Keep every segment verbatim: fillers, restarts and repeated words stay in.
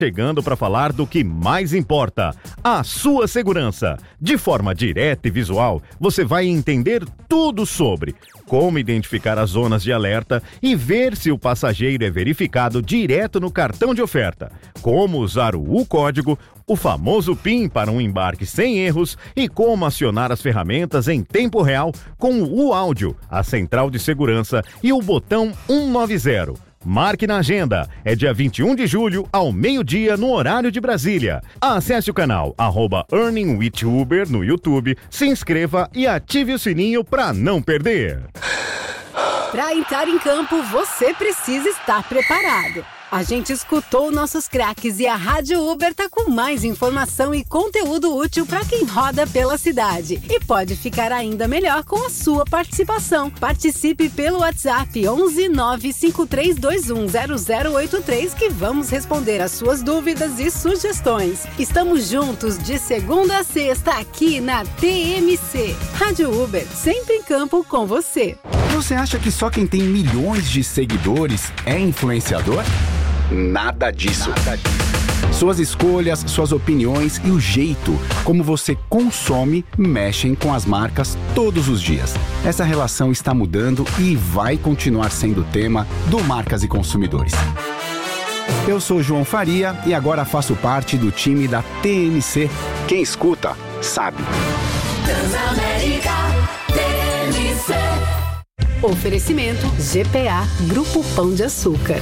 Chegando para falar do que mais importa, a sua segurança. De forma direta e visual, você vai entender tudo sobre como identificar as zonas de alerta e ver se o passageiro é verificado direto no cartão de oferta, como usar o U-código, o famoso PIN para um embarque sem erros e como acionar as ferramentas em tempo real com o áudio, a central de segurança e o botão cento e noventa. Marque na agenda, é dia vinte e um de julho ao meio-dia no horário de Brasília. Acesse o canal arroba Earning with Uber no YouTube, se inscreva e ative o sininho para não perder. Para entrar em campo, você precisa estar preparado. A gente escutou nossos craques e a Rádio Uber tá com mais informação e conteúdo útil para quem roda pela cidade. E pode ficar ainda melhor com a sua participação. Participe pelo WhatsApp onze nove cinco três dois um zero zero oito três que vamos responder as suas dúvidas e sugestões. Estamos juntos de segunda a sexta aqui na T M C. Rádio Uber, sempre em campo com você. Você acha que só quem tem milhões de seguidores é influenciador? Nada disso. Nada disso. Suas escolhas, suas opiniões e o jeito como você consome mexem com as marcas todos os dias. Essa relação está mudando e vai continuar sendo tema do Marcas e Consumidores. Eu sou João Faria e agora faço parte do time da T M C. Quem escuta, sabe. Transamérica T M C. Oferecimento G P A Grupo Pão de Açúcar.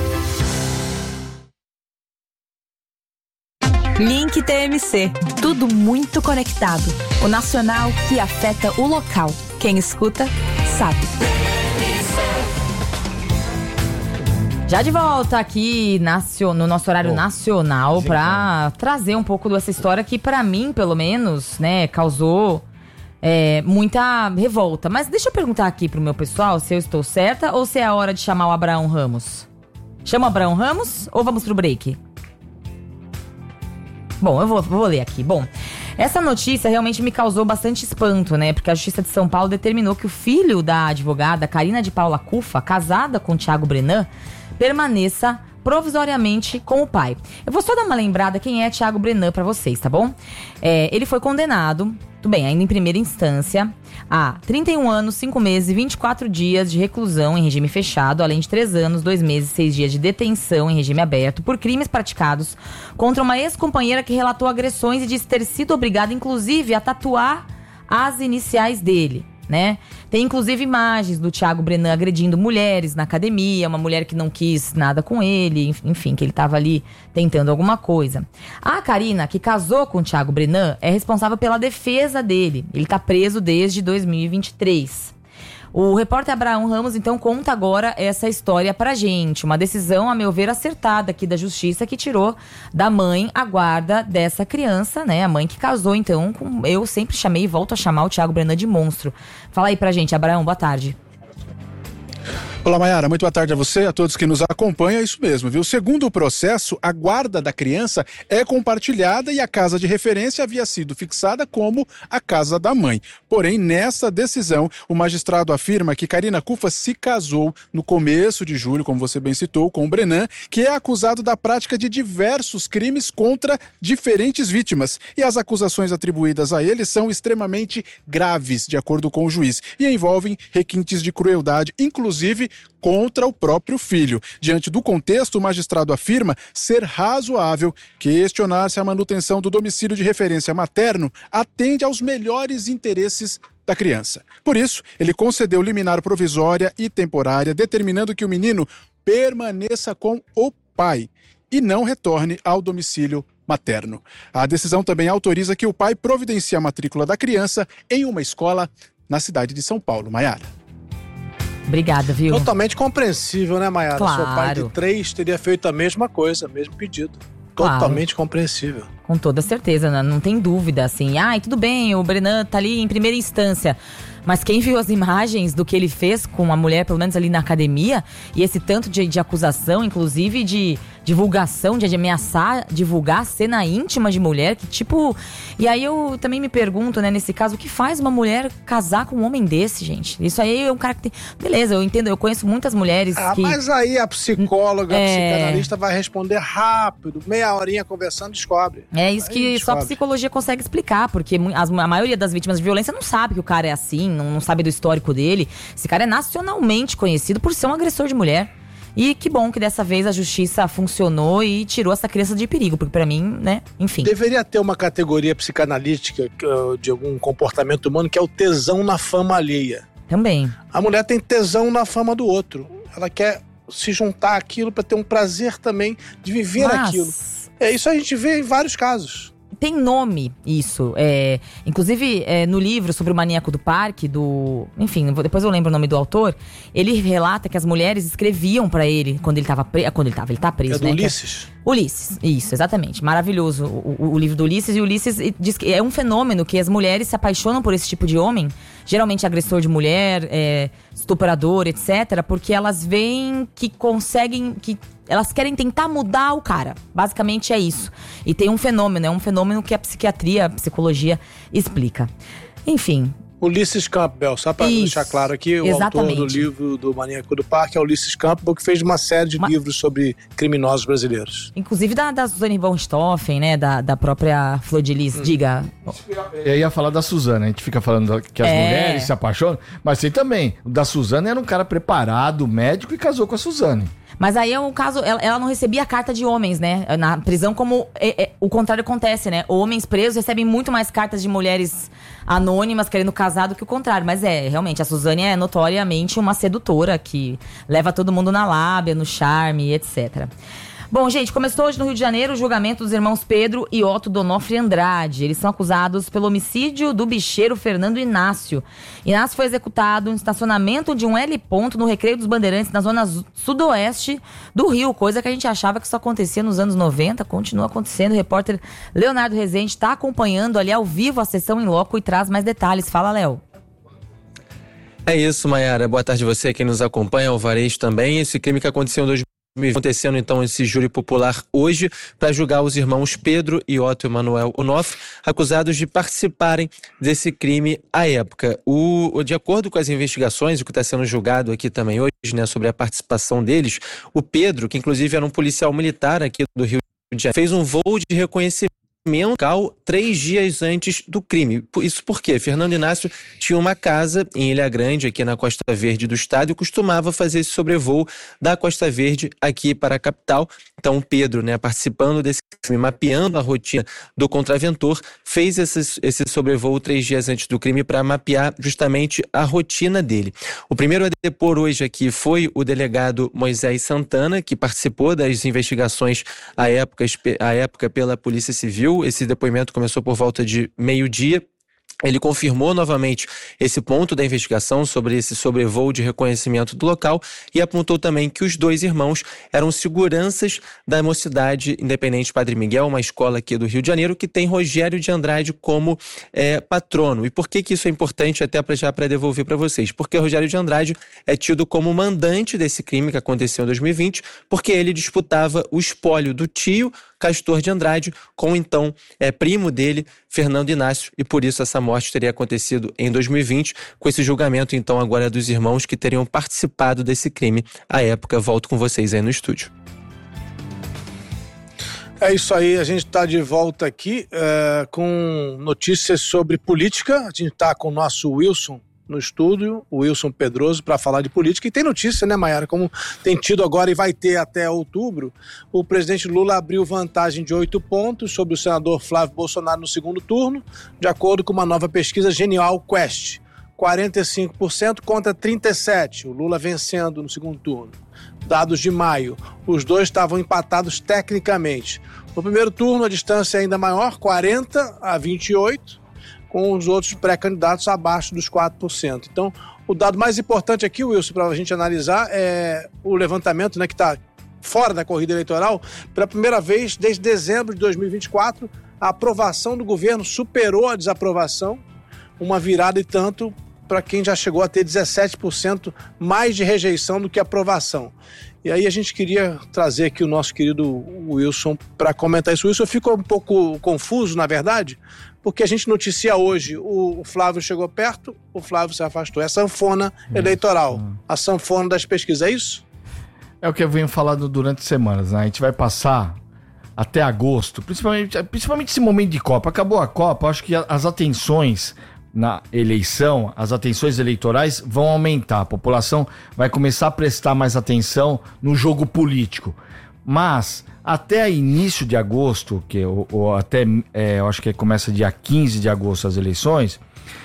Link T M C, tudo muito conectado. O nacional que afeta o local. Quem escuta, sabe. Já de volta aqui no nosso horário oh, nacional para trazer um pouco dessa história que, para mim, pelo menos, né, causou é, muita revolta. Mas deixa eu perguntar aqui pro meu pessoal se eu estou certa ou se é a hora de chamar o Abraão Ramos. Chama o Abraão Ramos ou vamos pro break? Bom, eu vou, vou ler aqui. Bom, essa notícia realmente me causou bastante espanto, né? Porque a Justiça de São Paulo determinou que o filho da advogada Karina de Paula Cufa, casada com Thiago Brenan, permaneça provisoriamente com o pai. Eu vou só dar uma lembrada quem é Thiago Brenan pra vocês, tá bom? É, ele foi condenado, tudo bem, ainda em primeira instância, a trinta e um anos, cinco meses e vinte e quatro dias de reclusão em regime fechado, além de três anos, dois meses e seis dias de detenção em regime aberto por crimes praticados contra uma ex-companheira que relatou agressões e disse ter sido obrigada, inclusive, a tatuar as iniciais dele, né? Tem, inclusive, imagens do Thiago Brenan agredindo mulheres na academia, uma mulher que não quis nada com ele, enfim, que ele estava ali tentando alguma coisa. A Karina, que casou com o Thiago Brenan, é responsável pela defesa dele. Ele está preso desde dois mil e vinte e três. O repórter Abraão Ramos, então, conta agora essa história pra gente. Uma decisão, a meu ver, acertada aqui da Justiça, que tirou da mãe a guarda dessa criança, né? A mãe que casou, então, com... eu sempre chamei e volto a chamar o Thiago Brenan de monstro. Fala aí pra gente, Abraão, boa tarde. Olá, Mayara, muito boa tarde a você, a todos que nos acompanham, é isso mesmo, viu? Segundo o processo, a guarda da criança é compartilhada e a casa de referência havia sido fixada como a casa da mãe. Porém, nessa decisão, o magistrado afirma que Karina Cufa se casou no começo de julho, como você bem citou, com o Brenan, que é acusado da prática de diversos crimes contra diferentes vítimas. E as acusações atribuídas a ele são extremamente graves, de acordo com o juiz, e envolvem requintes de crueldade, inclusive contra o próprio filho. Diante do contexto, o magistrado afirma ser razoável questionar se a manutenção do domicílio de referência materno atende aos melhores interesses da criança. Por isso, ele concedeu liminar provisória e temporária, determinando que o menino permaneça com o pai e não retorne ao domicílio materno. A decisão também autoriza que o pai providencie a matrícula da criança em uma escola na cidade de São Paulo. Mayara. Obrigada, viu? Totalmente compreensível, né, Mayara? Claro. Seu pai de três teria feito a mesma coisa, o mesmo pedido. Claro. Totalmente compreensível. Com toda certeza, não, não tem dúvida, assim. Ai, tudo bem, o Brenan tá ali em primeira instância. Mas quem viu as imagens do que ele fez com a mulher, pelo menos ali na academia, e esse tanto de, de acusação, inclusive de divulgação, de ameaçar divulgar a cena íntima de mulher, que tipo... E aí eu também me pergunto, né, nesse caso, o que faz uma mulher casar com um homem desse, gente? Isso aí é um cara que tem... Beleza, eu entendo, eu conheço muitas mulheres ah, que... Mas aí a psicóloga, é... a psicanalista vai responder rápido, meia horinha conversando, descobre. É isso aí que descobre. Só a psicologia consegue explicar, porque as, a maioria das vítimas de violência não sabe que o cara é assim, não, não sabe do histórico dele. Esse cara é nacionalmente conhecido por ser um agressor de mulher. E que bom que dessa vez a justiça funcionou e tirou essa criança de perigo, porque pra mim, né, enfim. Deveria ter uma categoria psicanalítica de algum comportamento humano que é o tesão na fama alheia. Também. A mulher tem tesão na fama do outro. Ela quer se juntar àquilo pra ter um prazer também de viver Mas... aquilo. É isso a gente vê em vários casos. Tem nome isso, é, inclusive é, no livro sobre o maníaco do parque, do, enfim, depois eu lembro o nome do autor, ele relata que as mulheres escreviam pra ele quando ele tava preso, quando ele tava, ele tá preso, é do né? Ulisses? É, Ulisses, isso, exatamente, maravilhoso o, o, o livro do Ulisses, e Ulisses diz que é um fenômeno que as mulheres se apaixonam por esse tipo de homem, geralmente agressor de mulher, é, estuprador, etcétera, porque elas veem que conseguem, que elas querem tentar mudar o cara. Basicamente é isso. E tem um fenômeno, é um fenômeno que a psiquiatria, a psicologia explica. Enfim. Ulisses Campbell, só para deixar claro aqui, o exatamente. autor do livro do Maníaco do Parque é Ulisses Campbell, que fez uma série de uma... livros sobre criminosos brasileiros. Inclusive da, da Suzane von Stoffen, né? Da, da própria Flor de Lis, hum. diga. Eu ia falar da Suzana, a gente fica falando que as é. mulheres se apaixonam, mas você também. O da Suzana era um cara preparado, médico, e casou com a Suzane. Mas aí é um caso, ela, ela não recebia carta de homens, né? Na prisão, como é, é, o contrário acontece, né? Homens presos recebem muito mais cartas de mulheres anônimas querendo casar do que o contrário. Mas é, realmente, a Suzane é notoriamente uma sedutora que leva todo mundo na lábia, no charme, etcétera. Bom, gente, começou hoje no Rio de Janeiro o julgamento dos irmãos Pedro e Otto Donofre Andrade. Eles são acusados pelo homicídio do bicheiro Fernando Inácio. Inácio foi executado no estacionamento de um L-ponto no Recreio dos Bandeirantes, na zona sudoeste do Rio, coisa que a gente achava que só acontecia nos anos noventa, continua acontecendo. O repórter Leonardo Rezende está acompanhando ali ao vivo a sessão em loco e traz mais detalhes. Fala, Léo. É isso, Mayara. Boa tarde a você, quem nos acompanha, Alvarez também. Esse crime que aconteceu em dois mil e vinte, acontecendo então esse júri popular hoje para julgar os irmãos Pedro e Otto Emanuel Onofre, acusados de participarem desse crime à época. O, de acordo com as investigações, o que está sendo julgado aqui também hoje, né, sobre a participação deles, o Pedro, que inclusive era um policial militar aqui do Rio de Janeiro, fez um voo de reconhecimento local três dias antes do crime. Isso porque Fernando Inácio tinha uma casa em Ilha Grande, aqui na Costa Verde do estado, e costumava fazer esse sobrevoo da Costa Verde aqui para a capital. Então o Pedro, né, participando desse crime, mapeando a rotina do contraventor, fez esse, esse sobrevoo três dias antes do crime para mapear justamente a rotina dele. O primeiro a depor hoje aqui foi o delegado Moisés Santana, que participou das investigações à época, à época pela Polícia Civil. Esse depoimento começou por volta de meio-dia. Ele confirmou novamente esse ponto da investigação sobre esse sobrevoo de reconhecimento do local e apontou também que os dois irmãos eram seguranças da Mocidade Independente Padre Miguel, uma escola aqui do Rio de Janeiro, que tem Rogério de Andrade como é, patrono. E por que que isso é importante até para já para devolver para vocês? Porque Rogério de Andrade é tido como mandante desse crime que aconteceu em dois mil e vinte, porque ele disputava o espólio do tio Castor de Andrade com o então é, primo dele, Fernando Inácio, e por isso essa morte teria acontecido em dois mil e vinte, com esse julgamento então agora dos irmãos que teriam participado desse crime à época. Volto com vocês aí no estúdio. É isso aí, a gente está de volta aqui é, com notícias sobre política. A gente está com o nosso Wilson no estúdio, o Wilson Pedroso, para falar de política. E tem notícia, né, Mayara? Como tem tido agora e vai ter até outubro, o presidente Lula abriu vantagem de oito pontos sobre o senador Flávio Bolsonaro no segundo turno, de acordo com uma nova pesquisa Genial Quest. quarenta e cinco por cento contra trinta e sete por cento, o Lula vencendo no segundo turno. Dados de maio, os dois estavam empatados tecnicamente. No primeiro turno, a distância é ainda maior, quarenta a vinte e oito, com os outros pré-candidatos abaixo dos quatro por cento. Então, o dado mais importante aqui, Wilson, para a gente analisar, é o levantamento, né, que está fora da corrida eleitoral. Pela primeira vez, desde dezembro de dois mil e vinte e quatro, a aprovação do governo superou a desaprovação, uma virada e tanto para quem já chegou a ter dezessete por cento mais de rejeição do que aprovação. E aí a gente queria trazer aqui o nosso querido Wilson para comentar isso. Wilson, eu fico um pouco confuso, na verdade, porque a gente noticia hoje, o Flávio chegou perto, o Flávio se afastou. É a sanfona isso. eleitoral, a sanfona das pesquisas, é isso? É o que eu venho falando durante semanas, né? A gente vai passar até agosto, principalmente, principalmente esse momento de Copa. Acabou a Copa, acho que as atenções na eleição, as atenções eleitorais vão aumentar. A população vai começar a prestar mais atenção no jogo político. Mas até início de agosto, que ou, ou até é, eu acho que começa dia quinze de agosto as eleições,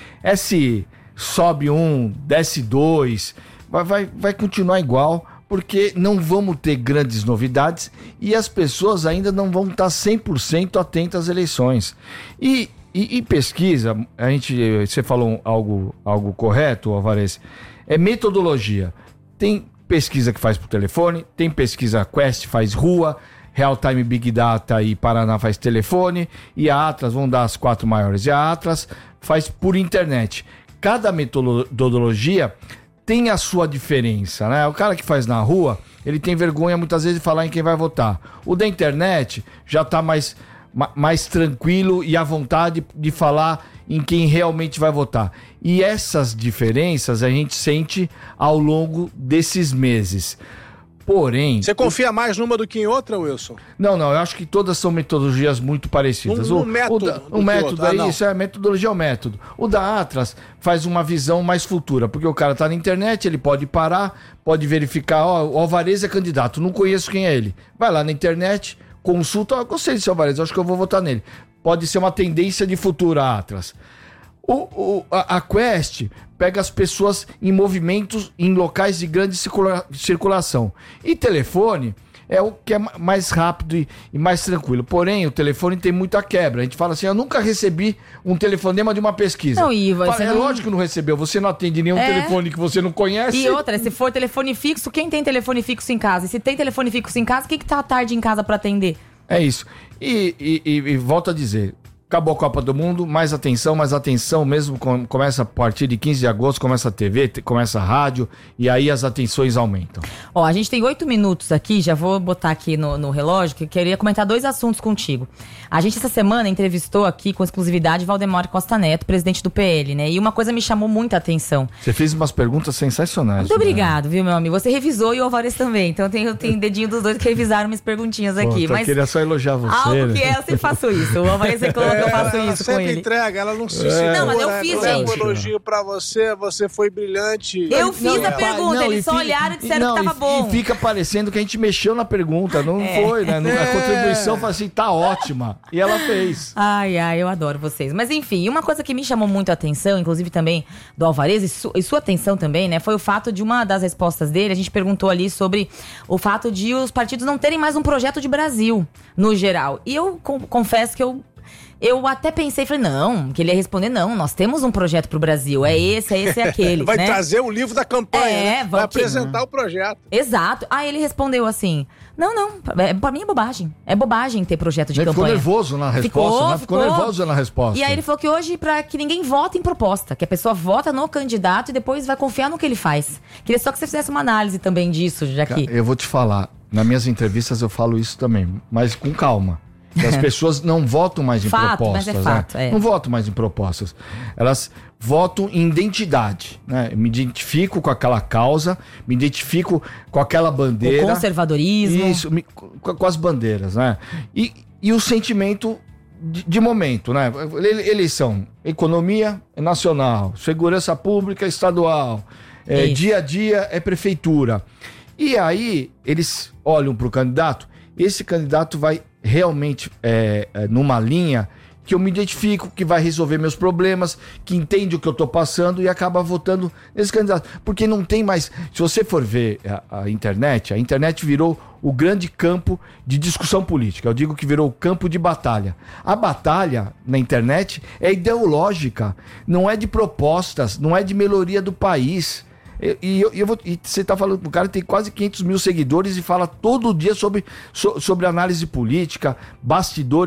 esse sobe um, desce dois, vai, vai, vai continuar igual, porque não vamos ter grandes novidades e as pessoas ainda não vão estar cem por cento atentas às eleições. E, e, e pesquisa, a gente, você falou algo, algo correto, Alvarez, é metodologia. Tem pesquisa que faz por telefone, tem pesquisa Quest faz rua, Real Time Big Data e Paraná faz telefone, e a Atlas, vão dar as quatro maiores, e a Atlas faz por internet. Cada metodologia tem a sua diferença, né? O cara que faz na rua, ele tem vergonha muitas vezes de falar em quem vai votar. O da internet já tá mais, mais tranquilo e à vontade de falar em quem realmente vai votar. E essas diferenças a gente sente ao longo desses meses. Porém... Você confia mais numa do que em outra, Wilson? Não, não, eu acho que todas são metodologias muito parecidas. Um, um o, método. O, da, o método é ah, isso, é, a metodologia é o método. O da Atlas faz uma visão mais futura, porque o cara tá na internet, ele pode parar, pode verificar, ó, o Alvarez é candidato, não conheço quem é ele. Vai lá na internet, consulta, ó, gostei desse Alvarez, acho que eu vou votar nele. Pode ser uma tendência de futuro a Atlas. O, o, a, a Quest pega as pessoas em movimentos em locais de grande circula, circulação. E telefone é o que é mais rápido e, e mais tranquilo. Porém, o telefone tem muita quebra. A gente fala assim, eu nunca recebi um telefonema de uma pesquisa. Não, Iva, fala, é não... lógico que não recebeu. Você não atende nenhum é... telefone que você não conhece. E outra, se for telefone fixo, quem tem telefone fixo em casa? E se tem telefone fixo em casa, quem que tá à tarde em casa para atender? É isso. E, e, e, e volto a dizer... Acabou a Copa do Mundo, mais atenção, mais atenção mesmo, com, começa a partir de quinze de agosto, começa a T V, te, começa a rádio, e aí as atenções aumentam. Ó, a gente tem oito minutos aqui, já vou botar aqui no, no relógio, que queria comentar dois assuntos contigo. A gente essa semana entrevistou aqui com exclusividade Valdemar Costa Neto, presidente do P L, né? E uma coisa me chamou muita atenção. Você fez umas perguntas sensacionais. Muito obrigado, né? Viu, meu amigo? Você revisou e o Alvarez também, então tem, tem dedinho dos dois que revisaram minhas perguntinhas aqui. Pô, mas eu queria só elogiar você. Algo né? que é, eu sempre faço isso. O Alvarez reclama que eu faço ela isso com ele. Ela sempre entrega, ela não se é. Não, mas eu fiz, é, gente. Um elogio pra você, você foi brilhante. Eu fiz não, a pergunta, não, eles só fi... olharam e disseram não, que tava e, bom. E fica parecendo que a gente mexeu na pergunta, não é. foi, né? É. A contribuição foi assim, tá ótima. E ela fez. Ai, ai, eu adoro vocês. Mas enfim, uma coisa que me chamou muito a atenção, inclusive também do Alvarez, e, su- e sua atenção também, né? Foi o fato de uma das respostas dele, a gente perguntou ali sobre o fato de os partidos não terem mais um projeto de Brasil, no geral. E eu com- confesso que eu... Eu até pensei, falei, não, que ele ia responder, não, nós temos um projeto pro Brasil, é esse, é esse, é aquele, Vai né? trazer o livro da campanha, é, né? Vai apresentar o projeto. Exato. Aí ele respondeu assim, não, não, é, pra mim é bobagem, é bobagem ter projeto de ele campanha. Ficou nervoso na resposta, ficou, né? Ficou, ficou nervoso na resposta. E aí ele falou que hoje, pra que ninguém vote em proposta, que a pessoa vota no candidato e depois vai confiar no que ele faz. Queria só que você fizesse uma análise também disso, já que... Eu vou te falar, nas minhas entrevistas eu falo isso também, mas com calma. As pessoas não votam mais em fato, propostas. Mas é fato, né? é. Não votam mais em propostas. Elas votam em identidade. Né? Eu me identifico com aquela causa, me identifico com aquela bandeira. O conservadorismo. Isso, me, com, com as bandeiras. Né? E, e o sentimento de, de momento. Né? Eleição, economia nacional, segurança pública estadual, é, dia a dia é prefeitura. E aí eles olham para o candidato, esse candidato vai realmente é, é, numa linha que eu me identifico, que vai resolver meus problemas, que entende o que eu tô passando e acaba votando nesse candidato. Porque não tem mais... Se você for ver a, a internet, a internet virou o grande campo de discussão política. Eu digo que virou o campo de batalha. A batalha na internet é ideológica, não é de propostas, não é de melhoria do país. E, e, eu, eu vou, e você tá falando, o cara tem quase quinhentos mil seguidores e fala todo dia sobre, so, sobre análise política, bastidores.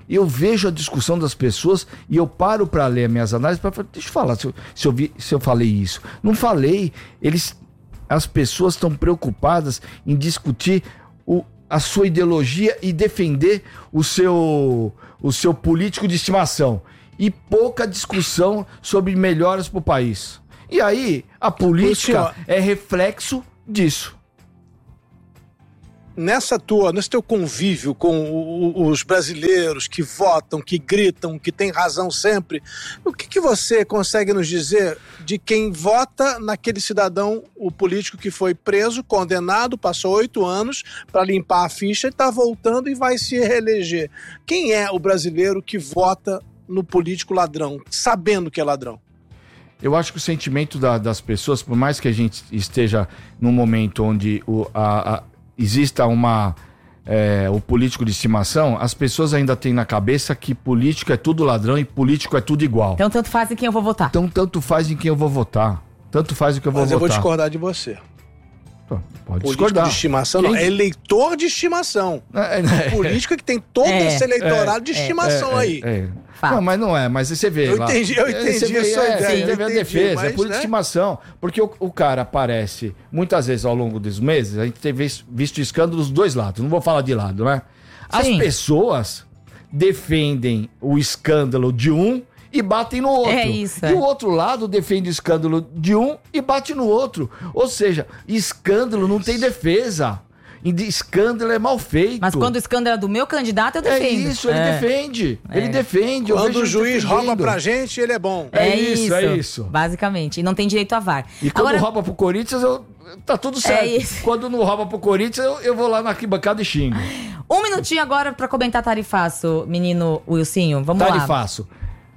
eu vejo a discussão das pessoas e eu paro para ler as minhas análises para falar, deixa eu falar se eu, se, eu vi, se eu falei isso. Não falei. Eles, as pessoas estão preocupadas em discutir o, a sua ideologia e defender o seu, o seu político de estimação. E pouca discussão sobre melhoras para o país. E aí, a política é reflexo disso. Nessa tua, nesse teu convívio com o, os brasileiros que votam, que gritam, que tem razão sempre, o que, que você consegue nos dizer de quem vota naquele cidadão, o político que foi preso, condenado, passou oito anos para limpar a ficha e está voltando e vai se reeleger? Quem é o brasileiro que vota no político ladrão, sabendo que é ladrão? Eu acho que o sentimento da, das pessoas, por mais que a gente esteja num momento onde o, a, a, exista uma, é, o político de estimação, as pessoas ainda têm na cabeça que político é tudo ladrão e político é tudo igual. Então tanto faz em quem eu vou votar. Então tanto faz em quem eu vou votar. Tanto faz em quem eu vou Mas eu votar. vou discordar de você. Pode político discordar. de estimação, não, é eleitor de estimação. É, é, político é que tem todo é, esse eleitorado é, de estimação é, aí. É, é. Não, mas não é, mas você vê eu lá. Entendi, eu entendi você vê, a sua é, ideia. Você vê a defesa, mas, é político né? de estimação. Porque o, o cara aparece, muitas vezes ao longo dos meses, a gente tem visto, visto escândalos dos dois lados. Não vou falar de lado, né? As Sim. pessoas defendem o escândalo de um e batem no outro. É isso, e é. o outro lado defende o escândalo de um e bate no outro. Ou seja, escândalo não tem defesa. Escândalo é mal feito. Mas quando o escândalo é do meu candidato, eu defendo. É isso, ele é. defende. É. Ele defende. Quando o juiz defendendo. rouba pra gente, ele é bom. É, é isso, isso, é isso. Basicamente. E não tem direito a V A R. E quando Agora... rouba pro Corinthians, eu... tá tudo certo. É isso. Quando não rouba pro Corinthians, eu, eu vou lá na arquibancada e xingo. Um minutinho agora pra comentar tarifaço, menino Wilsinho. Vamos tarifaço. lá. Tarifaço.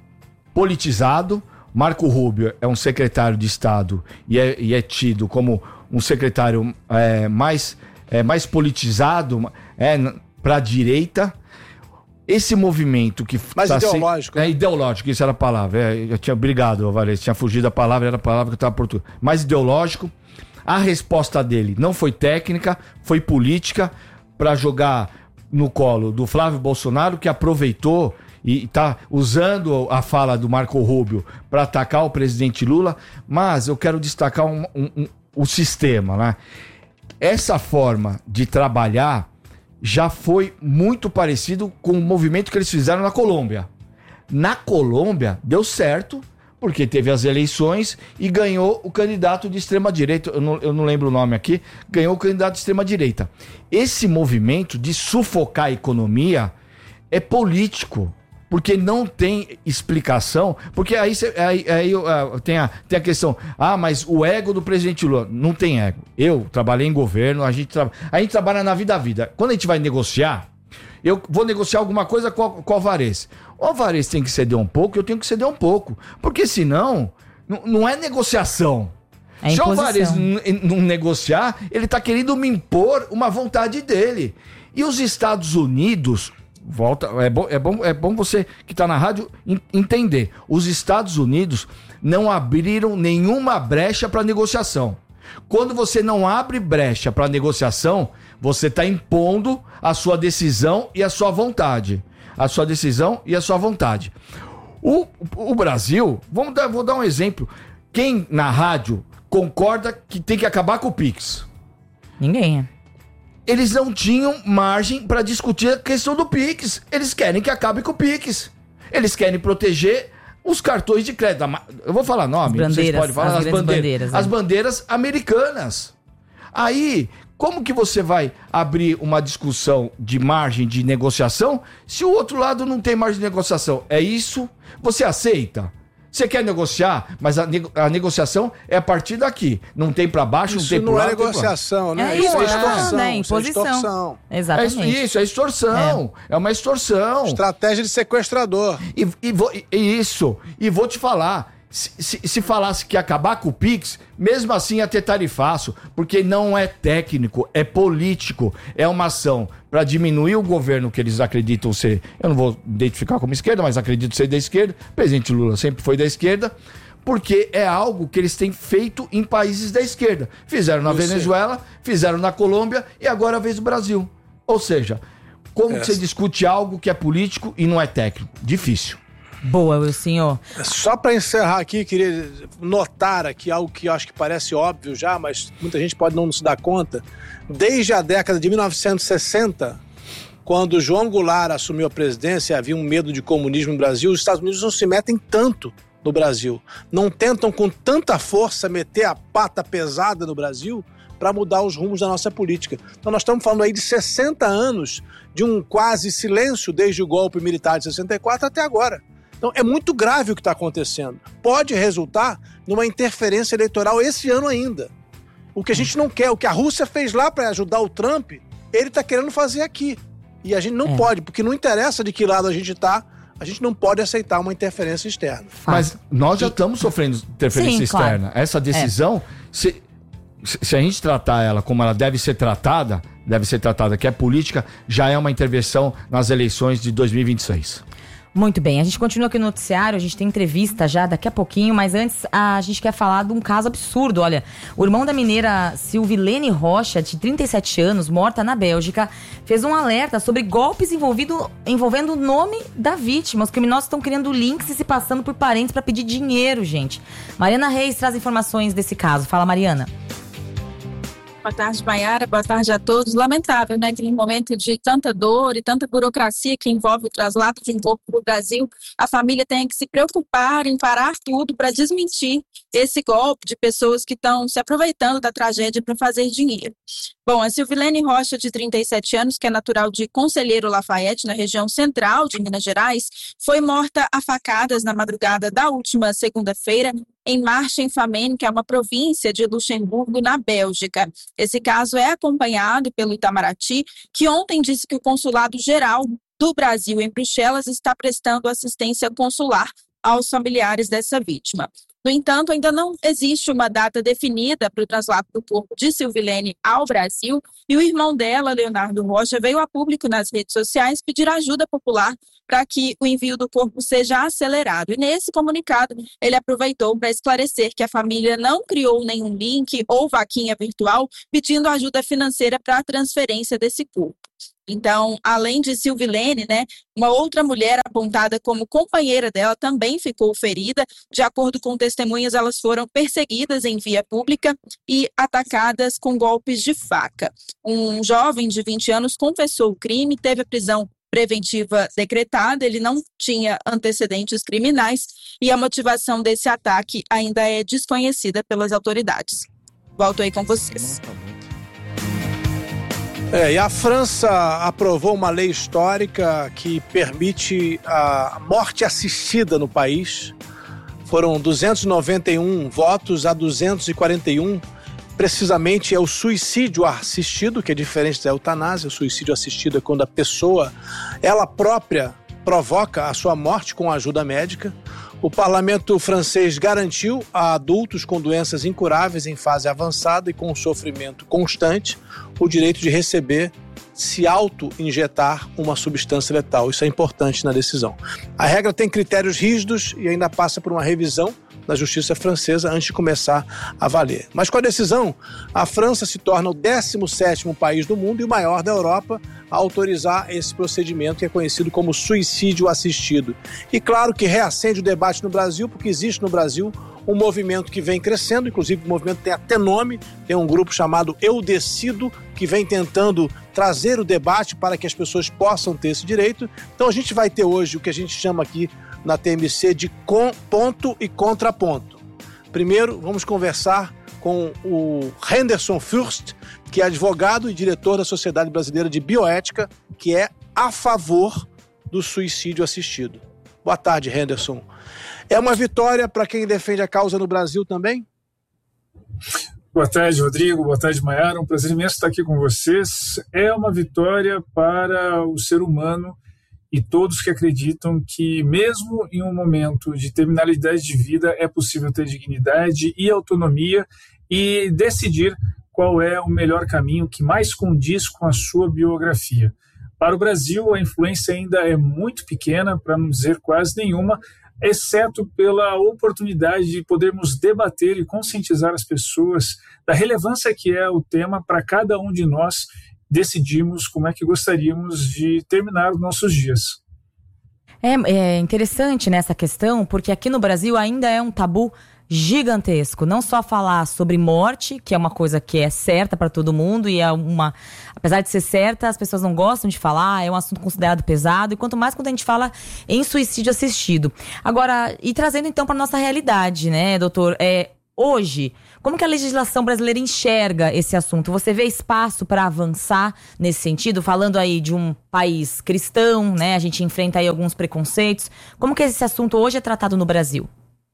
Politizado. Marco Rubio é um secretário de Estado e é, e é tido como um secretário é, mais, é, mais politizado é, para a direita. Esse movimento que... Mais tá ideológico. Se, é ideológico, isso era a palavra. É, eu tinha, obrigado, Alvarez, tinha fugido a palavra, era a palavra que eu estava português. Mais ideológico. A resposta dele não foi técnica, foi política para jogar no colo do Flávio Bolsonaro, que aproveitou e está usando a fala do Marco Rubio para atacar o presidente Lula, mas eu quero destacar um, um, um, o sistema, né? Essa forma de trabalhar já foi muito parecido com o movimento que eles fizeram na Colômbia. Na Colômbia deu certo, porque teve as eleições e ganhou o candidato de extrema-direita, eu não, eu não lembro o nome aqui, ganhou o candidato de extrema-direita. Esse movimento de sufocar a economia é político, porque não tem explicação, porque aí, cê, aí, aí uh, tem, a, tem a questão, ah, mas o ego do presidente Lula, não tem ego. Eu trabalhei em governo, a gente, tra... a gente trabalha na vida a vida. Quando a gente vai negociar, eu vou negociar alguma coisa com, com o Alvarez. O Alvarez tem que ceder um pouco, eu tenho que ceder um pouco, porque senão, n- não é negociação. É Se o imposição. Alvarez n- não negociar, ele está querendo me impor uma vontade dele. E os Estados Unidos... Volta, é bom, é bom, é bom você que está na rádio entender. Os Estados Unidos não abriram nenhuma brecha para negociação. Quando você não abre brecha para negociação, você está impondo a sua decisão e a sua vontade. A sua decisão e a sua vontade. O, o Brasil, vamos dar, vou dar um exemplo. Quem na rádio concorda que tem que acabar com o Pix? Ninguém é. Eles não tinham margem para discutir a questão do Pix. Eles querem que acabe com o Pix. Eles querem proteger os cartões de crédito. Eu vou falar nome, bandeiras, vocês podem falar. as, As bandeiras, bandeiras, as é. bandeiras americanas. Aí, como que você vai abrir uma discussão de margem de negociação se o outro lado não tem margem de negociação? É isso? Você aceita? Você quer negociar, mas a, nego- a negociação é a partir daqui. Não tem pra baixo, isso não tem pro não lado. é negociação, né? É Isso isso, é extorsão. né? Isso é Imposição. extorsão. Exatamente. É isso, é extorsão. É, é uma extorsão. Estratégia de sequestrador. E, e, vou, e isso. E vou te falar. Se, se, se falasse que ia acabar com o Pix, mesmo assim ia ter tarifaço, porque não é técnico, é político. É uma ação para diminuir o governo que eles acreditam ser, eu não vou identificar como esquerda, mas acredito ser da esquerda. O presidente Lula sempre foi da esquerda, porque é algo que eles têm feito em países da esquerda. Fizeram na Eu sei. Venezuela, fizeram na Colômbia e agora a vez do Brasil. Ou seja, Como É. que você discute algo que é político e não é técnico? Difícil. Boa, Wilson. Só para encerrar aqui, queria notar aqui algo que eu acho que parece óbvio já, mas muita gente pode não se dar conta. Desde a década de mil novecentos e sessenta, quando João Goulart assumiu a presidência e havia um medo de comunismo no Brasil, os Estados Unidos não se metem tanto no Brasil. Não tentam com tanta força meter a pata pesada no Brasil para mudar os rumos da nossa política. Então nós estamos falando aí de sessenta anos de um quase silêncio desde o golpe militar de sessenta e quatro até agora. Então é muito grave o que está acontecendo. Pode resultar numa interferência eleitoral esse ano ainda. O que a gente não quer, o que a Rússia fez lá para ajudar o Trump, ele está querendo fazer aqui. E a gente não é. pode, porque não interessa de que lado a gente está, a gente não pode aceitar uma interferência externa. Mas nós já estamos sofrendo interferência Sim, externa. Claro. Essa decisão, é. se, se a gente tratar ela como ela deve ser tratada, deve ser tratada, que é política, já é uma intervenção nas eleições de dois mil e vinte e seis. Muito bem, a gente continua aqui no noticiário, a gente tem entrevista já daqui a pouquinho, mas antes a gente quer falar de um caso absurdo. Olha, o irmão da mineira Silvilene Rocha, de trinta e sete anos, morta na Bélgica, fez um alerta sobre golpes envolvido, envolvendo o nome da vítima. Os criminosos estão criando links e se passando por parentes para pedir dinheiro, gente. Mariana Reis traz informações desse caso. Fala, Mariana. Boa tarde, Maiara. Boa tarde a todos. Lamentável, né, que em um momento de tanta dor e tanta burocracia que envolve o traslado de um corpo para o Brasil, a família tenha que se preocupar em parar tudo para desmentir esse golpe de pessoas que estão se aproveitando da tragédia para fazer dinheiro. Bom, a Silvilene Rocha, de trinta e sete anos, que é natural de Conselheiro Lafayette, na região central de Minas Gerais, foi morta a facadas na madrugada da última segunda-feira em Marchen-Famenne, que é uma província de Luxemburgo, na Bélgica. Esse caso é acompanhado pelo Itamaraty, que ontem disse que o Consulado-Geral do Brasil em Bruxelas está prestando assistência consular aos familiares dessa vítima. No entanto, ainda não existe uma data definida para o traslado do corpo de Silvilene ao Brasil e o irmão dela, Leonardo Rocha, veio a público nas redes sociais pedir ajuda popular para que o envio do corpo seja acelerado. E nesse comunicado, ele aproveitou para esclarecer que a família não criou nenhum link ou vaquinha virtual pedindo ajuda financeira para a transferência desse corpo. Então, além de Silvilene, né, uma outra mulher apontada como companheira dela também ficou ferida. De acordo com testemunhas, elas foram perseguidas em via pública e atacadas com golpes de faca. Um jovem de vinte anos confessou o crime, teve a prisão preventiva decretada, ele não tinha antecedentes criminais e a motivação desse ataque ainda é desconhecida pelas autoridades. Volto aí com vocês. É, e a França aprovou uma lei histórica que permite a morte assistida no país. Foram duzentos e noventa e um votos a duzentos e quarenta e um. Precisamente é o suicídio assistido, que é diferente da eutanásia. O suicídio assistido é quando a pessoa, ela própria, provoca a sua morte com ajuda médica. O parlamento francês garantiu a adultos com doenças incuráveis em fase avançada e com sofrimento constante o direito de receber, se auto-injetar uma substância letal. Isso é importante na decisão. A regra tem critérios rígidos e ainda passa por uma revisão da justiça francesa antes de começar a valer. Mas com a decisão, a França se torna o décimo sétimo país do mundo e o maior da Europa a autorizar esse procedimento que é conhecido como suicídio assistido. E claro que reacende o debate no Brasil, porque existe no Brasil um movimento que vem crescendo, inclusive o movimento tem até nome, tem um grupo chamado Eu Decido, que vem tentando trazer o debate para que as pessoas possam ter esse direito. Então a gente vai ter hoje o que a gente chama aqui na T M C de com, ponto e contraponto. Primeiro, vamos conversar com o Henderson Fürst, que é advogado e diretor da Sociedade Brasileira de Bioética, que é a favor do suicídio assistido. Boa tarde, Henderson. É uma vitória para quem defende a causa no Brasil também? Boa tarde, Rodrigo. Boa tarde, Maiara. Um prazer imenso estar aqui com vocês. É uma vitória para o ser humano e todos que acreditam que, mesmo em um momento de terminalidade de vida, é possível ter dignidade e autonomia e decidir qual é o melhor caminho que mais condiz com a sua biografia. Para o Brasil, a influência ainda é muito pequena, para não dizer quase nenhuma, exceto pela oportunidade de podermos debater e conscientizar as pessoas da relevância que é o tema para cada um de nós decidimos como é que gostaríamos de terminar os nossos dias. É, é interessante nessa questão, porque aqui no Brasil ainda é um tabu gigantesco. Não só falar sobre morte, que é uma coisa que é certa para todo mundo e é uma... Apesar de ser certa, as pessoas não gostam de falar, é um assunto considerado pesado, e quanto mais quando a gente fala em suicídio assistido. Agora, e trazendo então para nossa realidade, né, doutor? É, hoje, como que a legislação brasileira enxerga esse assunto? Você vê espaço para avançar nesse sentido? Falando aí de um país cristão, né? A gente enfrenta aí alguns preconceitos. Como que esse assunto hoje é tratado no Brasil?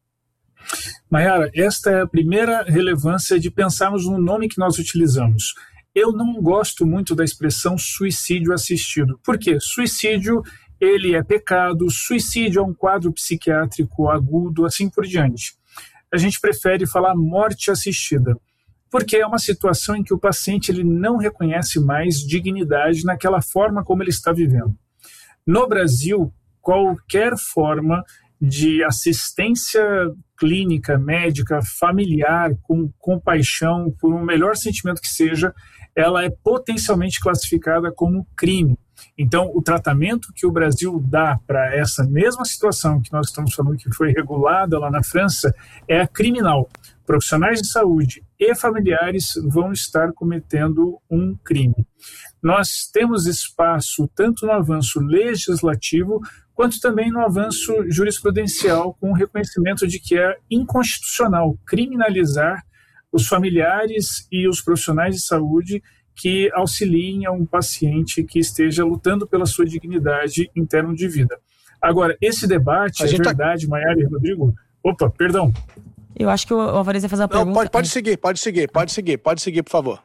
Maiara, esta é a primeira relevância de pensarmos no nome que nós utilizamos. Eu não gosto muito da expressão suicídio assistido. Por quê? Suicídio, ele é pecado, suicídio é um quadro psiquiátrico agudo, assim por diante. A gente prefere falar morte assistida, porque é uma situação em que o paciente ele não reconhece mais dignidade naquela forma como ele está vivendo. No Brasil, qualquer forma de assistência clínica, médica, familiar, com compaixão, por um melhor sentimento que seja, ela é potencialmente classificada como crime. Então, o tratamento que o Brasil dá para essa mesma situação que nós estamos falando que foi regulada lá na França é a criminal. Profissionais de saúde e familiares vão estar cometendo um crime. Nós temos espaço tanto no avanço legislativo quanto também no avanço jurisprudencial, com o reconhecimento de que é inconstitucional criminalizar os familiares e os profissionais de saúde que auxiliem a um paciente que esteja lutando pela sua dignidade em termos de vida. Agora, esse debate, a é verdade, tá... Maiara e Rodrigo... Opa, perdão. Eu acho que o Alvarez ia fazer uma Não, pergunta. Pode, pode seguir, pode seguir, pode seguir, pode seguir, por favor.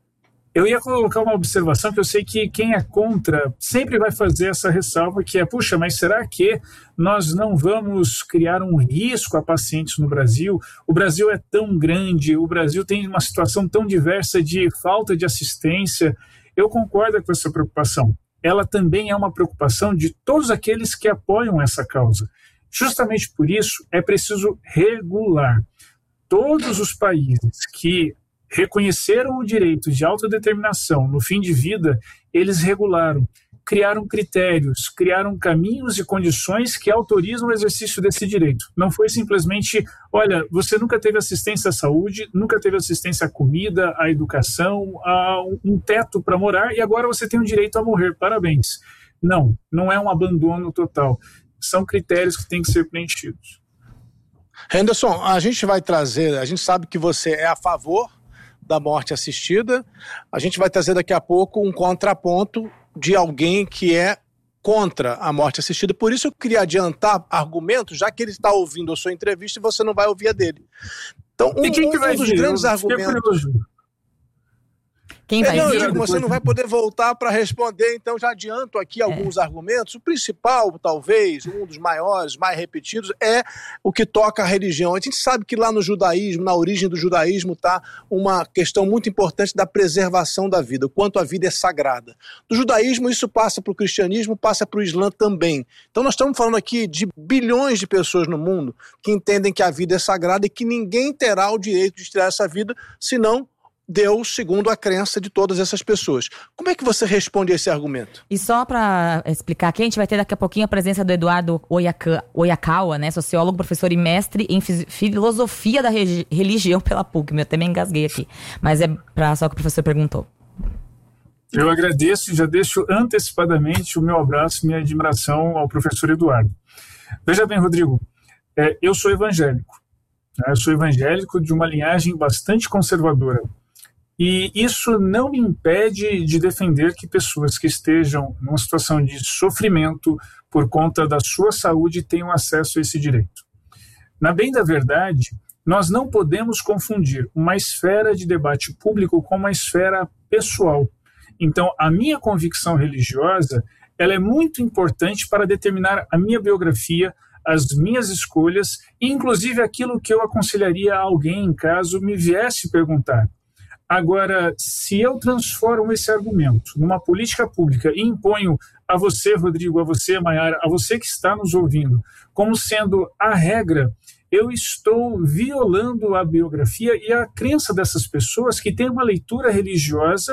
Eu ia colocar uma observação que eu sei que quem é contra sempre vai fazer essa ressalva, que é, puxa, mas será que nós não vamos criar um risco a pacientes no Brasil? O Brasil é tão grande, o Brasil tem uma situação tão diversa de falta de assistência. Eu concordo com essa preocupação. Ela também é uma preocupação de todos aqueles que apoiam essa causa. Justamente por isso, é preciso regular. Todos os países que reconheceram o direito de autodeterminação no fim de vida, eles regularam, criaram critérios, criaram caminhos e condições que autorizam o exercício desse direito. Não foi simplesmente, olha, você nunca teve assistência à saúde, nunca teve assistência à comida, à educação, a um teto para morar e agora você tem o direito a morrer, parabéns. Não, não é um abandono total. São critérios que têm que ser preenchidos. Henderson, a gente vai trazer, a gente sabe que você é a favor da morte assistida, a gente vai trazer daqui a pouco um contraponto de alguém que é contra a morte assistida. Por isso eu queria adiantar argumentos, já que ele está ouvindo a sua entrevista e você não vai ouvir a dele. Então, um, e quem que vai um dos vir? grandes eu argumentos... Quem vai é, não, vir? Diego, você não vai poder voltar para responder, então já adianto aqui é. alguns argumentos. O principal, talvez, um dos maiores, mais repetidos, é o que toca a religião. A gente sabe que lá no judaísmo, na origem do judaísmo, está uma questão muito importante da preservação da vida, o quanto a vida é sagrada. Do judaísmo, isso passa para o cristianismo, passa para o islã também. Então nós estamos falando aqui de bilhões de pessoas no mundo que entendem que a vida é sagrada e que ninguém terá o direito de tirar essa vida, senão Deus, segundo a crença de todas essas pessoas. Como é que você responde a esse argumento? E só para explicar aqui, a gente vai ter daqui a pouquinho a presença do Eduardo Oyaka, Oyakawa, né, sociólogo, professor e mestre em filosofia da re- religião pela P U C. Eu até me engasguei aqui, mas é pra, só que o professor perguntou. Eu agradeço e já deixo antecipadamente o meu abraço e minha admiração ao professor Eduardo. Veja bem, Rodrigo, é, eu sou evangélico. Né, eu sou evangélico de uma linhagem bastante conservadora. E isso não me impede de defender que pessoas que estejam numa situação de sofrimento por conta da sua saúde tenham acesso a esse direito. Na bem da verdade, nós não podemos confundir uma esfera de debate público com uma esfera pessoal. Então, a minha convicção religiosa, ela é muito importante para determinar a minha biografia, as minhas escolhas, e inclusive aquilo que eu aconselharia a alguém caso me viesse perguntar. Agora, se eu transformo esse argumento numa política pública e imponho a você, Rodrigo, a você, Maiara, a você que está nos ouvindo, como sendo a regra, eu estou violando a biografia e a crença dessas pessoas que têm uma leitura religiosa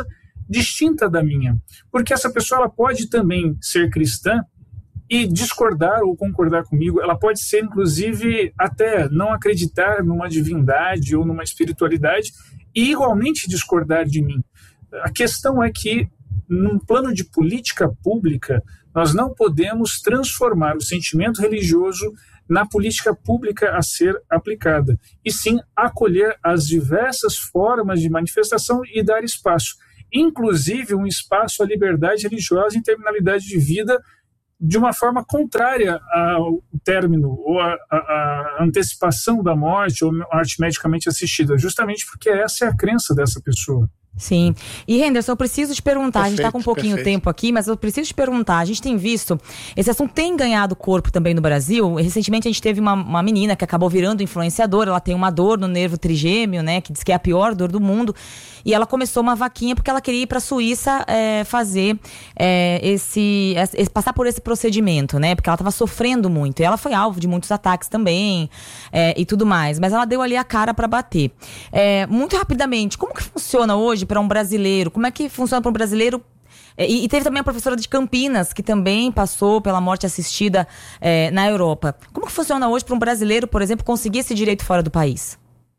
distinta da minha. Porque essa pessoa ela pode também ser cristã e discordar ou concordar comigo. Ela pode ser, inclusive, até não acreditar numa divindade ou numa espiritualidade e igualmente discordar de mim. A questão é que, num plano de política pública, nós não podemos transformar o sentimento religioso na política pública a ser aplicada, e sim acolher as diversas formas de manifestação e dar espaço, inclusive um espaço à liberdade religiosa e terminalidade de vida de uma forma contrária ao término ou à antecipação da morte ou morte medicamente assistida, justamente porque essa é a crença dessa pessoa. Sim. E, Henderson, eu preciso te perguntar, perfeito, a gente está com um pouquinho de tempo aqui, mas eu preciso te perguntar, a gente tem visto, esse assunto tem ganhado corpo também no Brasil. Recentemente a gente teve uma, uma menina que acabou virando influenciadora, ela tem uma dor no nervo trigêmeo, né, que diz que é a pior dor do mundo, e ela começou uma vaquinha porque ela queria ir para a Suíça é, fazer é, esse, esse, passar por esse procedimento, né, porque ela estava sofrendo muito, e ela foi alvo de muitos ataques também, é, e tudo mais, mas ela deu ali a cara para bater. É, muito rapidamente, como que funciona hoje para um brasileiro? Como é que funciona para um brasileiro? E, e teve também a professora de Campinas, que também passou pela morte assistida é, na Europa. Como que funciona hoje para um brasileiro, por exemplo, conseguir esse direito fora do país?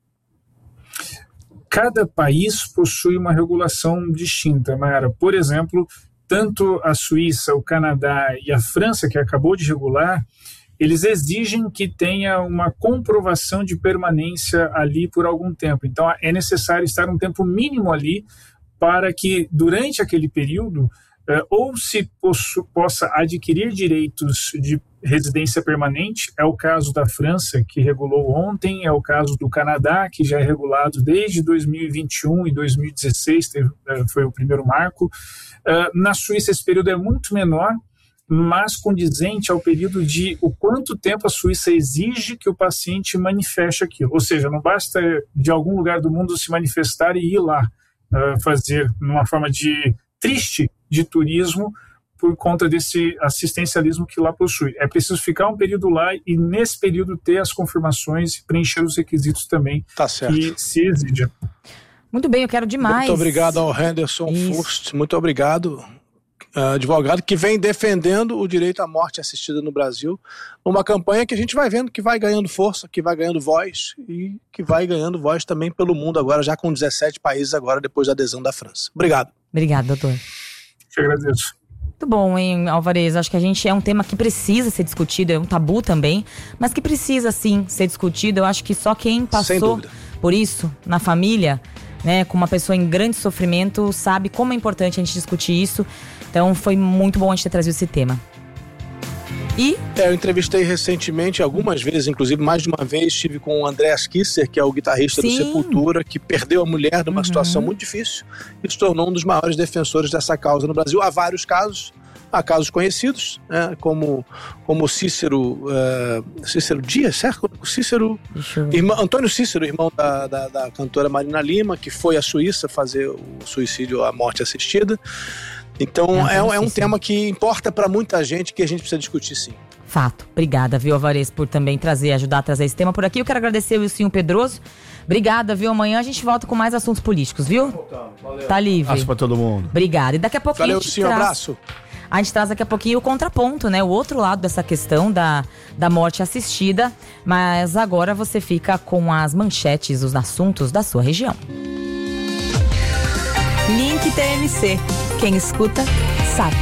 Cada país possui uma regulação distinta, Mayara. Por exemplo, tanto a Suíça, o Canadá e a França, que acabou de regular, eles exigem que tenha uma comprovação de permanência ali por algum tempo. Então, é necessário estar um tempo mínimo ali para que, durante aquele período, eh, ou se possu- possa adquirir direitos de residência permanente, é o caso da França, que regulou ontem, é o caso do Canadá, que já é regulado desde dois mil e vinte e um e dois mil e dezesseis, teve, foi o primeiro marco. Uh, na Suíça, esse período é muito menor, mas condizente ao período de o quanto tempo a Suíça exige que o paciente manifeste aquilo. Ou seja, não basta de algum lugar do mundo se manifestar e ir lá uh, fazer numa forma de triste de turismo por conta desse assistencialismo que lá possui. É preciso ficar um período lá e nesse período ter as confirmações e preencher os requisitos também tá certo. que se exigem. Muito bem, eu quero demais. Muito obrigado ao Henderson Furst, muito obrigado. Uh, advogado que vem defendendo o direito à morte assistida no Brasil, numa campanha que a gente vai vendo que vai ganhando força, que vai ganhando voz e que vai ganhando voz também pelo mundo agora, já com dezessete países agora, depois da adesão da França. Obrigado. Obrigado, doutor. Eu agradeço. Muito bom, hein, Alvarez? Acho que a gente é um tema que precisa ser discutido, é um tabu também, mas que precisa sim ser discutido. Eu acho que só quem passou por isso na família, né, com uma pessoa em grande sofrimento, sabe como é importante a gente discutir isso. Então foi muito bom a gente ter trazido esse tema. E? É, eu entrevistei recentemente, algumas vezes, inclusive mais de uma vez, estive com o Andreas Kisser, que é o guitarrista Sim. do Sepultura, que perdeu a mulher numa uhum. situação muito difícil e se tornou um dos maiores defensores dessa causa no Brasil. Há vários casos, há casos conhecidos, né, como, como Cícero, uh, Cícero Dias, certo? Cícero, irmão, Antônio Cícero, irmão da, da, da cantora Marina Lima, que foi à Suíça fazer o suicídio, a morte assistida. Então é, é um tema que importa para muita gente, que a gente precisa discutir sim. Fato. Obrigada, viu, Alvarez, por também trazer, ajudar a trazer esse tema por aqui. Eu quero agradecer o Wilson Pedroso. Obrigada, viu? Amanhã a gente volta com mais assuntos políticos, viu? Valeu. Tá livre. Abraço pra todo mundo. Obrigada. E daqui a pouquinho Valeu, a gente sim, traz... abraço. A gente traz daqui a pouquinho o contraponto, né? O outro lado dessa questão da, da morte assistida. Mas agora você fica com as manchetes, os assuntos da sua região. Link T M C. Quem escuta, sabe.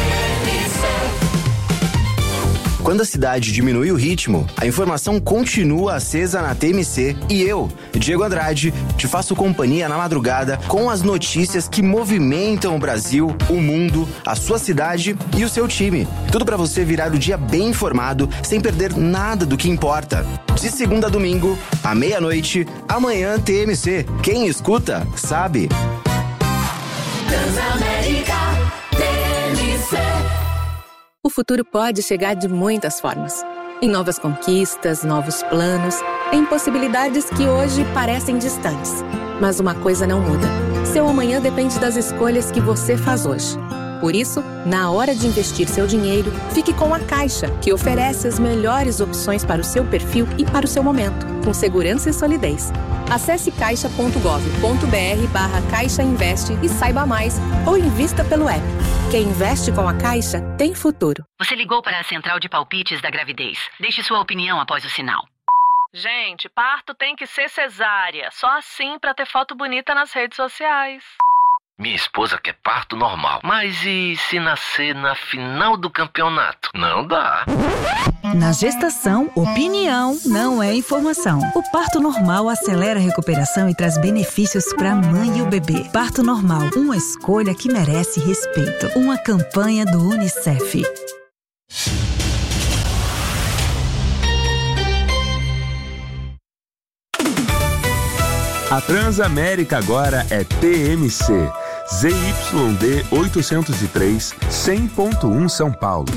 Quando a cidade diminui o ritmo, a informação continua acesa na T M C e eu, Diego Andrade, te faço companhia na madrugada com as notícias que movimentam o Brasil, o mundo, a sua cidade e o seu time. Tudo para você virar o dia bem informado, sem perder nada do que importa. De segunda a domingo, à meia-noite, amanhã T M C. Quem escuta, sabe. Transamérica T M C. O futuro pode chegar de muitas formas. Em novas conquistas, novos planos, em possibilidades que hoje parecem distantes. Mas uma coisa não muda. Seu amanhã depende das escolhas que você faz hoje. Por isso, na hora de investir seu dinheiro, fique com a Caixa, que oferece as melhores opções para o seu perfil e para o seu momento, com segurança e solidez. Acesse caixa ponto gov ponto br barra Caixa Investe e saiba mais, ou invista pelo app. Quem investe com a Caixa tem futuro. Você ligou para a central de palpites da gravidez. Deixe sua opinião após o sinal. Gente, parto tem que ser cesárea. Só assim pra ter foto bonita nas redes sociais. Minha esposa quer parto normal. Mas e se nascer na final do campeonato? Não dá. Na gestação, opinião não é informação. O parto normal acelera a recuperação e traz benefícios para a mãe e o bebê. Parto normal, uma escolha que merece respeito. Uma campanha do Unicef. A Transamérica agora é T M C. Z Y D oitocentos e três, cem ponto um São Paulo.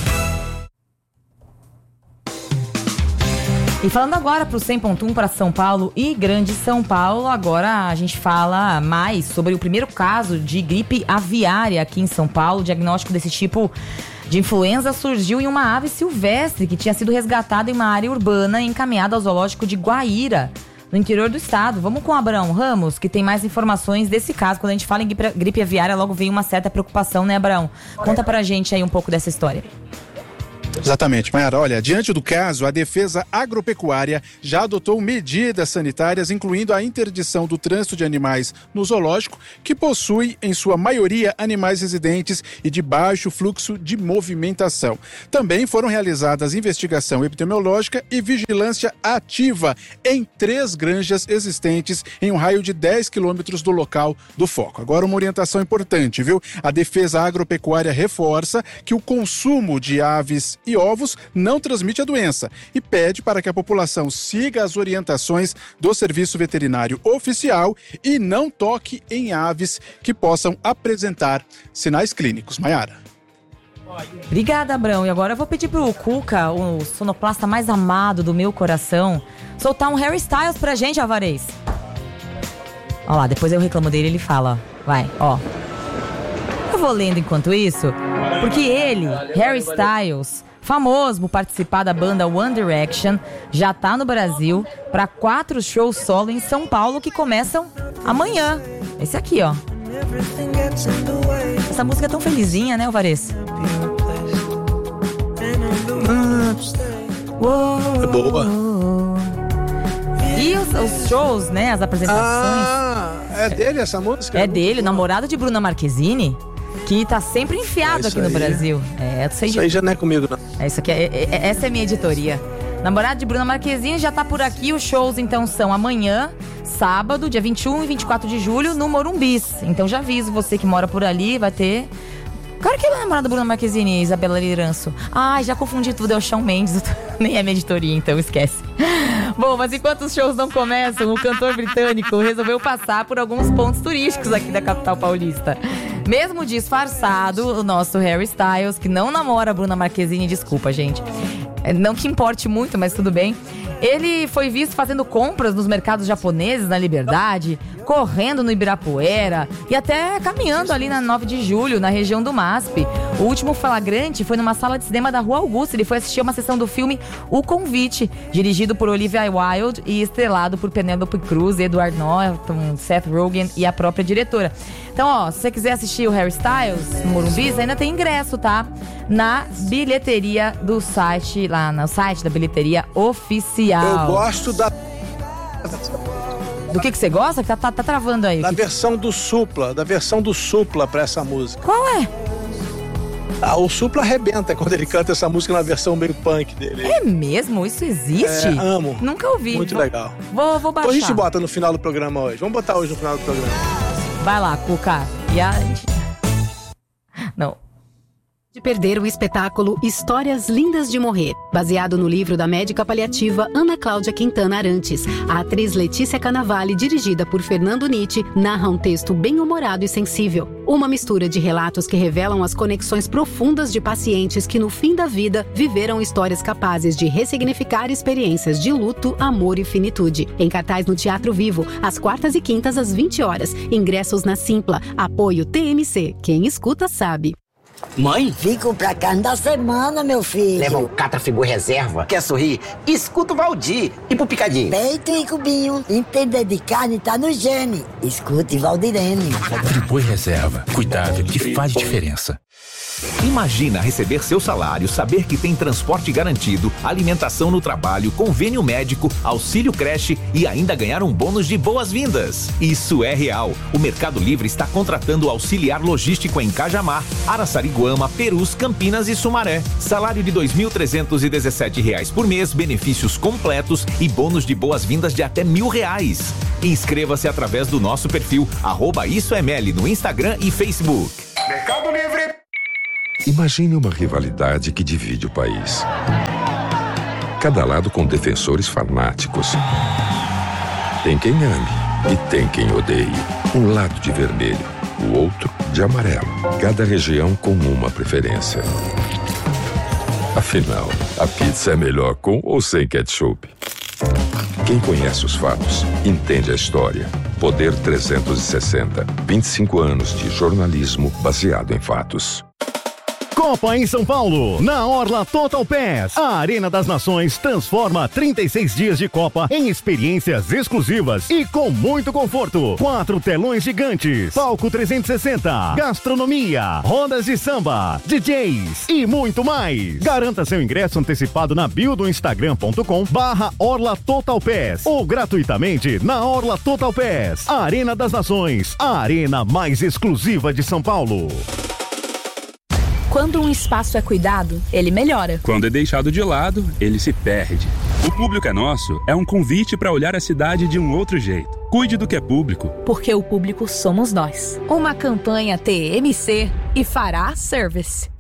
E falando agora para o cem ponto um para São Paulo e Grande São Paulo, agora a gente fala mais sobre o primeiro caso de gripe aviária aqui em São Paulo. O diagnóstico desse tipo de influenza surgiu em uma ave silvestre que tinha sido resgatada em uma área urbana e encaminhada ao zoológico de Guaíra, no interior do estado. Vamos com o Abraão Ramos, que tem mais informações desse caso. Quando a gente fala em gripe, gripe aviária, logo vem uma certa preocupação, né, Abraão? Conta pra gente aí um pouco dessa história. Exatamente, Mayara. Olha, diante do caso, a Defesa Agropecuária já adotou medidas sanitárias, incluindo a interdição do trânsito de animais no zoológico, que possui, em sua maioria, animais residentes e de baixo fluxo de movimentação. Também foram realizadas investigação epidemiológica e vigilância ativa em três granjas existentes em um raio de dez quilômetros do local do foco. Agora, uma orientação importante, viu? A Defesa Agropecuária reforça que o consumo de aves e ovos não transmite a doença e pede para que a população siga as orientações do Serviço Veterinário Oficial e não toque em aves que possam apresentar sinais clínicos. Mayara. Obrigada, Abrão. E agora eu vou pedir pro Cuca, o sonoplasta mais amado do meu coração, soltar um Harry Styles pra gente, Alvarez. Ó lá, depois eu reclamo dele, ele fala. Vai, ó. Eu vou lendo enquanto isso, porque ele, Harry Styles, famoso por participar da banda One Direction, já tá no Brasil para quatro shows solo em São Paulo que começam amanhã. Esse aqui, ó. Essa música é tão felizinha, né, Alvarez? É boa. E os, os shows, né, as apresentações. Ah, é dele essa música? É dele, namorado de Bruna Marquezine, que tá sempre enfiado ah, aqui no aí. Brasil. É, isso de... aí já não é comigo, não. É isso aqui, é, é, essa é a minha editoria. Namorado de Bruna Marquezine já tá por aqui. Os shows, então, são amanhã, sábado, dia vinte e um e vinte e quatro de julho, no Morumbis. Então já aviso, você que mora por ali, vai ter... Claro que ele é namorado da Bruna Marquezine, Isabela Liranço. Ai, já confundi tudo, é o Shawn Mendes. Nem é minha editoria, então esquece. Bom, mas enquanto os shows não começam, o cantor britânico resolveu passar por alguns pontos turísticos aqui da capital paulista. Mesmo disfarçado, o nosso Harry Styles, que não namora a Bruna Marquezine, desculpa, gente. Não que importe muito, mas tudo bem. Ele foi visto fazendo compras nos mercados japoneses na Liberdade, correndo no Ibirapuera e até caminhando ali na nove de julho, na região do M A S P. O último flagrante foi numa sala de cinema da Rua Augusta. Ele foi assistir a uma sessão do filme O Convite, dirigido por Olivia Wilde e estrelado por Penélope Cruz, Edward Norton, Seth Rogen e a própria diretora. Então, ó, se você quiser assistir o Harry Styles no Morumbis, ainda tem ingresso, tá? Na bilheteria do site, lá no site da bilheteria oficial. Eu gosto da... Do que que você gosta? Que tá, tá, tá travando aí. Da que... versão do Supla, da versão do Supla pra essa música. Qual é? Ah, o Supla arrebenta quando ele canta essa música na versão meio punk dele. É mesmo? Isso existe? É, amo. Nunca ouvi. Muito vou... legal. Vou, vou baixar. Então a gente bota no final do programa hoje. Vamos botar hoje no final do programa. Vai lá, Cuca. E a... Não. De perder o espetáculo Histórias Lindas de Morrer, baseado no livro da médica paliativa Ana Cláudia Quintana Arantes. A atriz Letícia Cannavale, dirigida por Fernando Nietzsche, narra um texto bem-humorado e sensível. Uma mistura de relatos que revelam as conexões profundas de pacientes que, no fim da vida, viveram histórias capazes de ressignificar experiências de luto, amor e finitude. Em cartaz no Teatro Vivo, às quartas e quintas às vinte horas. Ingressos na Simpla. Apoio T M C. Quem escuta sabe. Mãe? Vim comprar carne da semana, meu filho. Leva um Catrafigu reserva. Quer sorrir? Escuta o Valdir. E pro picadinho? Peito e cubinho. Entender de carne tá no gene. Escute Valdirene. Friboi reserva. Cuidável que faz diferença. Imagina receber seu salário, saber que tem transporte garantido, alimentação no trabalho, convênio médico, auxílio creche e ainda ganhar um bônus de boas-vindas. Isso é real. O Mercado Livre está contratando auxiliar logístico em Cajamar, Araçariguama, Perus, Campinas e Sumaré. Salário de dois mil trezentos e dezessete reais por mês, benefícios completos e bônus de boas-vindas de até mil reais. Inscreva-se através do nosso perfil arroba Isso é Meli no Instagram e Facebook. Mercado Livre. Imagine uma rivalidade que divide o país. Cada lado com defensores fanáticos. Tem quem ame e tem quem odeie. Um lado de vermelho, o outro de amarelo. Cada região com uma preferência. Afinal, a pizza é melhor com ou sem ketchup? Quem conhece os fatos, entende a história. Poder trezentos e sessenta. vinte e cinco anos de jornalismo baseado em fatos. Copa em São Paulo, na Orla Total Pass. A Arena das Nações transforma trinta e seis dias de Copa em experiências exclusivas e com muito conforto. Quatro telões gigantes, palco trezentos e sessenta, gastronomia, rodas de samba, D Js e muito mais. Garanta seu ingresso antecipado na bio do instagram ponto com barra Orla Total Pass ou gratuitamente na Orla Total Pass. Arena das Nações, a arena mais exclusiva de São Paulo. Quando um espaço é cuidado, ele melhora. Quando é deixado de lado, ele se perde. O Público é Nosso é um convite para olhar a cidade de um outro jeito. Cuide do que é público. Porque o público somos nós. Uma campanha T M C e Fará Service.